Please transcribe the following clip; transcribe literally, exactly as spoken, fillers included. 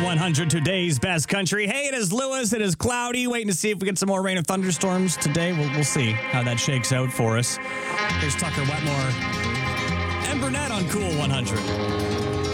one hundred, today's best country. Hey, it is Lewis. It is cloudy. Waiting to see if we get some more rain and thunderstorms today. We'll, we'll see how that shakes out for us. Here's Tucker Wetmore and Burnett on Cool one hundred.